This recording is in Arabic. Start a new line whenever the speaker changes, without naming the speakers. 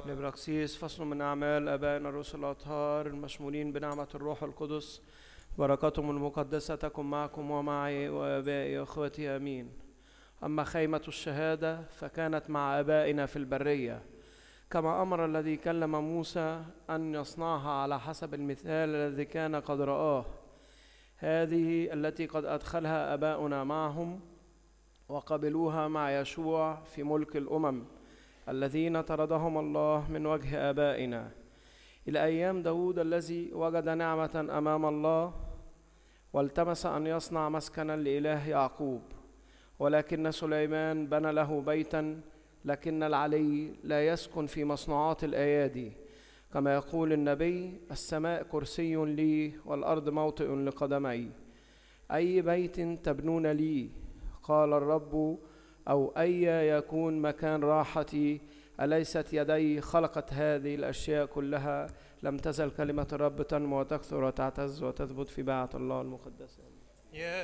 لبراكسيس فصل من أعمال آبائنا الرسل الأطهار المشمولين بنعمة الروح القدس، بركاتهم المقدسة تكن معكم ومعي وآبائي وأخوتي آمين. أما خيمة الشهادة فكانت مع آبائنا في البرية، كما أمر الذي كلم موسى أن يصنعها على حسب المثال الذي كان قد رآه. هذه التي قد أدخلها آباؤنا معهم وقبلوها مع يشوع في ملك الأمم الذين طردهم الله من وجه آبائنا، إلى أيام داود الذي وجد نعمة أمام الله والتمس أن يصنع مسكنا لإله يعقوب. ولكن سليمان بنى له بيتا، لكن العلي لا يسكن في مصنوعات الأيادي، كما يقول النبي: السماء كرسي لي والأرض موطئ لقدمي. أي بيت تبنون لي؟ قال الرب، أو أي يكون مكان راحتي؟ أليست يدي خلقت هذه الأشياء كلها؟ لم تزل كلمة الرب تنمو وتكثر وتعتز وتثبت في باعة الله المقدسة.